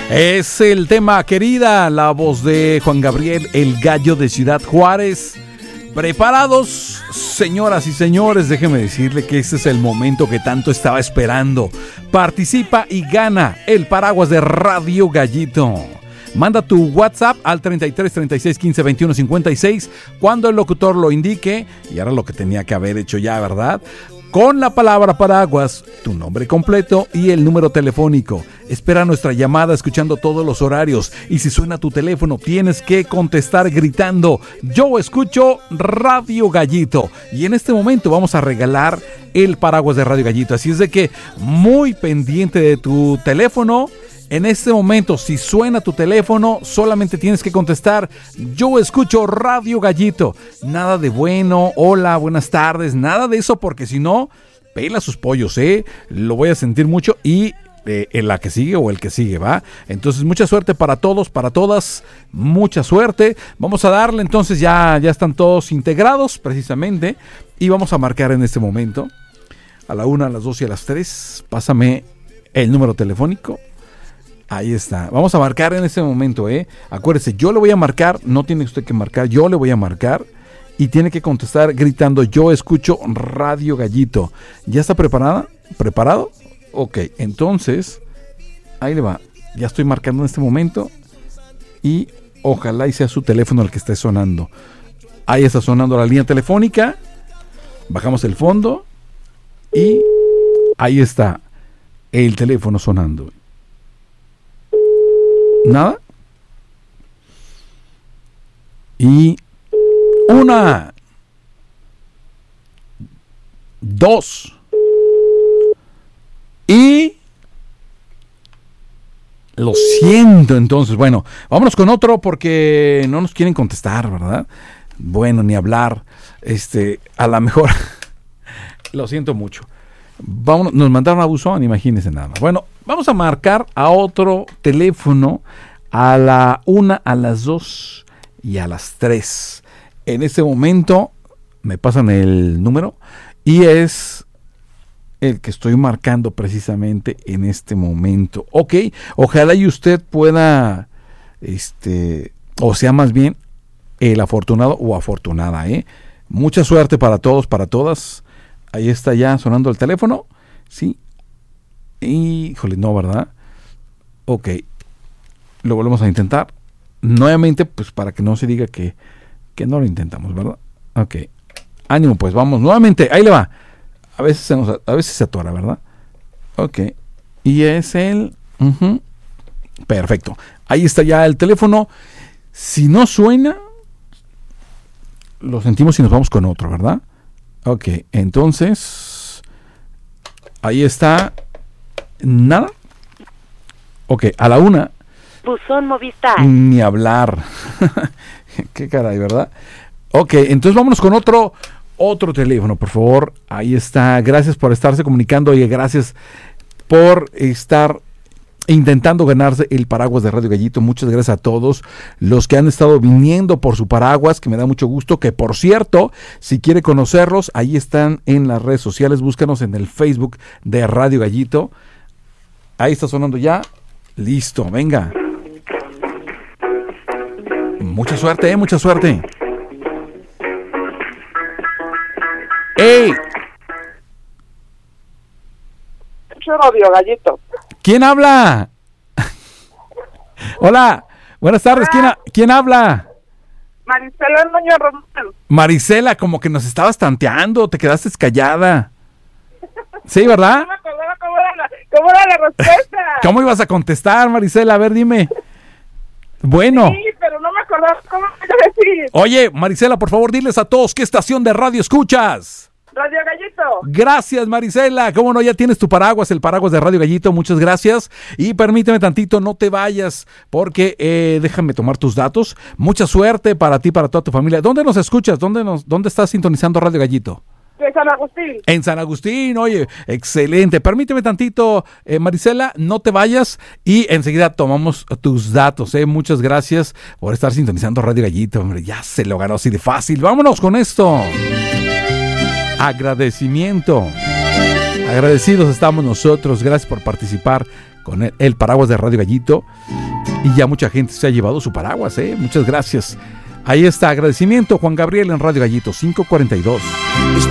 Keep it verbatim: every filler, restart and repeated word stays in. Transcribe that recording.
Es el tema Querida, la voz de Juan Gabriel, el gallo de Ciudad Juárez. ¿Preparados, señoras y señores? Déjeme decirle que este es el momento que tanto estaba esperando. Participa y gana el paraguas de Radio Gallito. Manda tu WhatsApp al treinta y tres, treinta y seis, quince, veintiuno, cincuenta y seis cuando el locutor lo indique. Y ahora lo que tenía que haber hecho ya, ¿verdad? Con la palabra paraguas, tu nombre completo y el número telefónico. Espera nuestra llamada escuchando todos los horarios. Y si suena tu teléfono, tienes que contestar gritando: yo escucho Radio Gallito. Y en este momento vamos a regalar el paraguas de Radio Gallito. Así es de que muy pendiente de tu teléfono. En este momento, si suena tu teléfono, solamente tienes que contestar: yo escucho Radio Gallito. Nada de bueno, hola, buenas tardes, nada de eso, porque si no, pela sus pollos, ¿eh? Lo voy a sentir mucho y eh, en la que sigue o el que sigue, ¿va? Entonces, mucha suerte para todos, para todas, mucha suerte. Vamos a darle, entonces ya, ya están todos integrados, precisamente, y vamos a marcar en este momento, a la una, a las dos y a las tres. Pásame el número telefónico. Ahí está. Vamos a marcar en este momento, ¿eh? Acuérdese, yo le voy a marcar, no tiene usted que marcar, yo le voy a marcar y tiene que contestar gritando: yo escucho Radio Gallito. ¿Ya está preparada? ¿Preparado? Ok, entonces, ahí le va. Ya estoy marcando en este momento y ojalá y sea su teléfono el que esté sonando. Ahí está sonando la línea telefónica. Bajamos el fondo y ahí está el teléfono sonando. Nada. Y una, dos y lo siento. Entonces, bueno, vámonos con otro porque no nos quieren contestar, ¿verdad? Bueno, ni hablar. Este, a lo mejor lo siento mucho. Vámonos, nos mandaron a buzón, imagínense nada más. Bueno, vamos a marcar a otro teléfono a la una, a las dos y a las tres. En este momento me pasan el número y es el que estoy marcando precisamente en este momento. Ok, ojalá y usted pueda, este, o sea, más bien el afortunado o afortunada, ¿eh? Mucha suerte para todos, para todas. Ahí está ya sonando el teléfono. Sí. Híjole, no, ¿verdad? Ok. Lo volvemos a intentar. Nuevamente, pues para que no se diga que, que no lo intentamos, ¿verdad? Ok. Ánimo, pues vamos nuevamente. Ahí le va. A veces se nos, a veces se atora, ¿verdad? Ok. Y es el... Uh-huh. Perfecto. Ahí está ya el teléfono. Si no suena, lo sentimos y nos vamos con otro, ¿verdad? Ok, entonces, ahí está, nada. Ok, a la una. Buzón Movistar. Ni hablar. Qué caray, ¿verdad? Ok, entonces vámonos con otro, otro teléfono, por favor. Ahí está, gracias por estarse comunicando y gracias por estar intentando ganarse el paraguas de Radio Gallito. Muchas gracias a todos los que han estado viniendo por su paraguas, que me da mucho gusto. Que por cierto, si quiere conocerlos, ahí están en las redes sociales. Búscanos en el Facebook de Radio Gallito. Ahí está sonando ya. Listo, venga. Mucha suerte, eh, mucha suerte. ¡Ey! Radio Gallito. ¿Quién habla? Hola, buenas tardes. ¿Quién, ha- ¿Quién habla? Marisela Nuño Román. Marisela, como que nos estabas tanteando, te quedaste callada. Sí, ¿verdad? No me acordaba cómo era la, cómo era la respuesta. ¿Cómo ibas a contestar, Marisela? A ver, dime. Bueno. Sí, pero no me acordaba cómo iba a decir. Oye, Marisela, por favor, diles a todos qué estación de radio escuchas. Radio Gallito. Gracias, Marisela. Cómo no, ya tienes tu paraguas, el paraguas de Radio Gallito. Muchas gracias. Y permíteme tantito, no te vayas, porque eh, déjame tomar tus datos. Mucha suerte para ti, para toda tu familia. ¿Dónde nos escuchas? ¿Dónde, nos, dónde estás sintonizando Radio Gallito? De San Agustín. En San Agustín, oye, excelente. Permíteme tantito, eh, Marisela, no te vayas y enseguida tomamos tus datos. Eh. Muchas gracias por estar sintonizando Radio Gallito. Hombre, ya se lo ganó así de fácil. Vámonos con esto. Agradecimiento. Agradecidos estamos nosotros. Gracias por participar con el, el paraguas de Radio Gallito. Y ya mucha gente se ha llevado su paraguas, ¿eh? Muchas gracias. Ahí está, agradecimiento Juan Gabriel en Radio Gallito, cinco cuarenta y dos.